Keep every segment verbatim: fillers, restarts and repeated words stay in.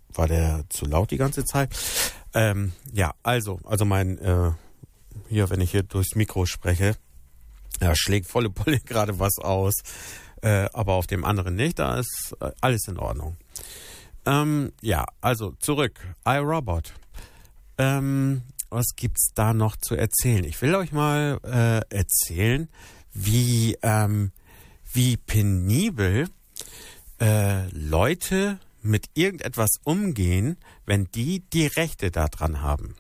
war der zu laut die ganze Zeit? Ähm, ja, also, also mein, äh, hier, wenn ich hier durchs Mikro spreche, ja, schlägt volle Pulle gerade was aus, äh, aber auf dem anderen nicht, da ist äh, alles in Ordnung. Ähm, ja, also zurück, iRobot. Ähm, was gibt's da noch zu erzählen? Ich will euch mal äh, erzählen, wie, ähm, wie penibel äh, Leute mit irgendetwas umgehen, wenn die die Rechte daran haben.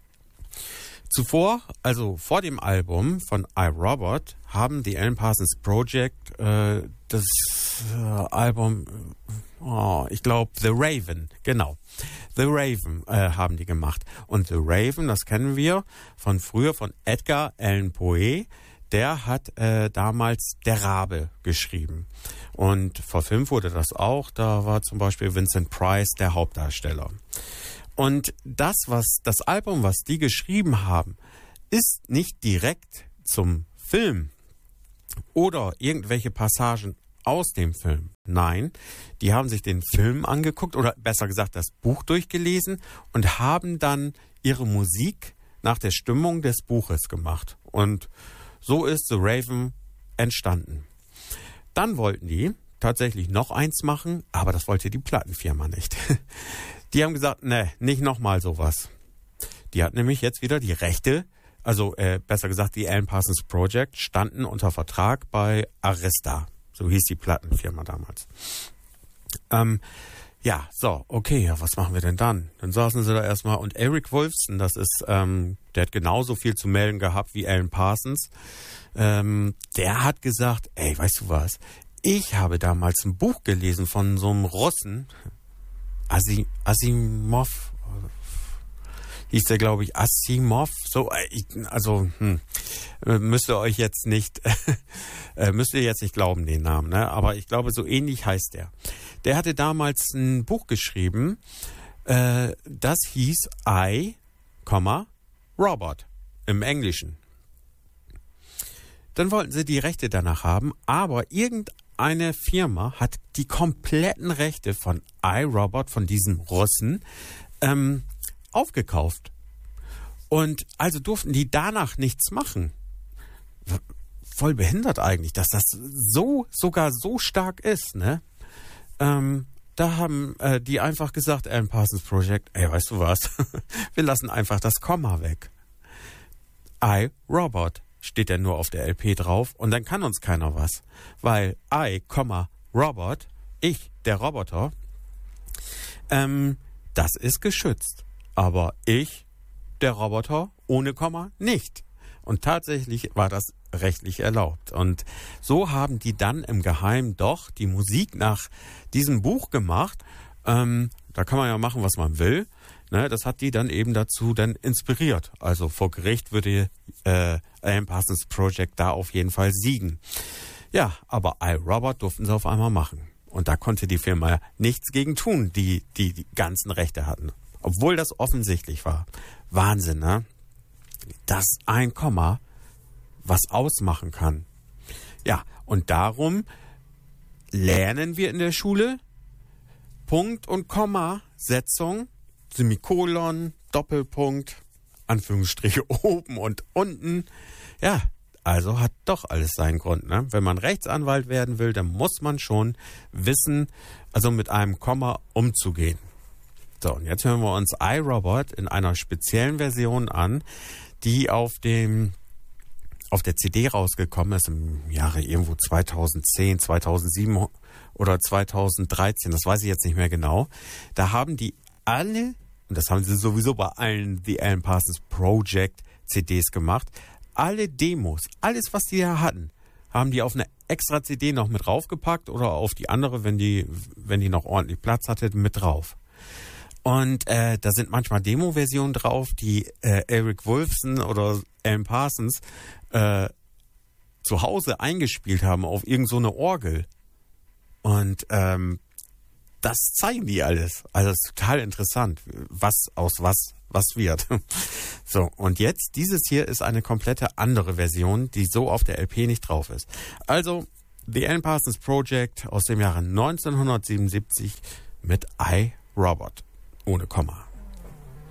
Zuvor, also vor dem Album von iRobot, haben die Alan Parsons Project äh, das äh, Album, oh, ich glaube The Raven, genau, The Raven äh, haben die gemacht. Und The Raven, das kennen wir von früher, von Edgar Allan Poe, der hat äh, damals Der Rabe geschrieben. Und verfilmt wurde das auch, da war zum Beispiel Vincent Price der Hauptdarsteller. Und das, was das Album, was die geschrieben haben, ist nicht direkt zum Film oder irgendwelche Passagen aus dem Film. Nein, die haben sich den Film angeguckt oder besser gesagt das Buch durchgelesen und haben dann ihre Musik nach der Stimmung des Buches gemacht. Und so ist The Raven entstanden. Dann wollten die tatsächlich noch eins machen, aber das wollte die Plattenfirma nicht. Die haben gesagt, ne, nicht nochmal sowas. Die hat nämlich jetzt wieder die Rechte, also äh, besser gesagt die Alan Parsons Project, standen unter Vertrag bei Arista. So hieß die Plattenfirma damals. Ähm, ja, so, okay, ja, was machen wir denn dann? Dann saßen sie da erstmal und Eric Wolfson, das ist, ähm, der hat genauso viel zu melden gehabt wie Alan Parsons. Ähm, der hat gesagt, ey, weißt du was? Ich habe damals ein Buch gelesen von so einem Russen, Asi, Asimov, hieß der, glaube ich, Asimov, so, also, hm, müsst ihr euch jetzt nicht, äh, müsst ihr jetzt nicht glauben, den Namen, ne, aber ich glaube, so ähnlich heißt der. Der hatte damals ein Buch geschrieben, äh, das hieß I, Robot, im Englischen. Dann wollten sie die Rechte danach haben, aber irgendeine Firma hat die kompletten Rechte von iRobot, von diesem Russen, ähm, aufgekauft. Und also durften die danach nichts machen. Voll behindert eigentlich, dass das so, sogar so stark ist, ne? Ähm, da haben äh, die einfach gesagt, Alan Parsons Project, ey, weißt du was? Wir lassen einfach das Komma weg. iRobot steht ja nur auf der L P drauf und dann kann uns keiner was. Weil I, Robot, ich, der Roboter, ähm, das ist geschützt. Aber ich, der Roboter, ohne Komma, nicht. Und tatsächlich war das rechtlich erlaubt. Und so haben die dann im Geheimen doch die Musik nach diesem Buch gemacht. Ähm, da kann man ja machen, was man will. Ne, das hat die dann eben dazu dann inspiriert. Also vor Gericht würde äh, Alan Parsons Project da auf jeden Fall siegen. Ja, aber iRobot durften sie auf einmal machen. Und da konnte die Firma nichts gegen tun, die die, die ganzen Rechte hatten. Obwohl das offensichtlich war. Wahnsinn, ne? Dass ein Komma was ausmachen kann. Ja, und darum lernen wir in der Schule Punkt- und Kommasetzung, Semikolon, Doppelpunkt, Anführungsstriche oben und unten. Ja, also hat doch alles seinen Grund, ne? Wenn man Rechtsanwalt werden will, dann muss man schon wissen, also mit einem Komma umzugehen. So, und jetzt hören wir uns iRobot in einer speziellen Version an, die auf dem auf der C D rausgekommen ist im Jahre irgendwo zweitausendzehn, zweitausendsieben oder zweitausenddreizehn, das weiß ich jetzt nicht mehr genau. Da haben die alle, und das haben sie sowieso bei allen The Alan Parsons Project C Ds gemacht, alle Demos, alles was die da hatten, haben die auf eine extra C D noch mit draufgepackt oder auf die andere, wenn die, wenn die noch ordentlich Platz hatte, mit drauf. Und äh, da sind manchmal Demo-Versionen drauf, die äh, Eric Wolfson oder Alan Parsons äh, zu Hause eingespielt haben auf irgend so eine Orgel. Und ähm, das zeigen die alles. Also das ist total interessant, was aus was was wird. So, und jetzt, dieses hier ist eine komplette andere Version, die so auf der L P nicht drauf ist. Also, The Alan Parsons Project aus dem Jahre neunzehnhundertsiebenundsiebzig mit iRobot. ohne Komma.